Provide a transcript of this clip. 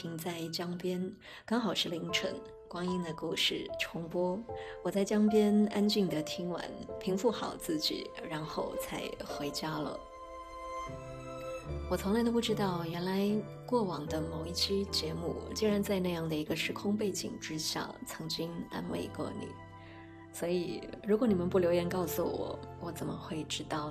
停在江边，刚好是凌晨，光阴的故事重播。我在江边安静地听完，平复好自己，然后才回家了。我从来都不知道，原来过往的某一期节目竟然在那样的一个时空背景之下曾经安慰过你。所以如果你们不留言告诉我，我怎么会知道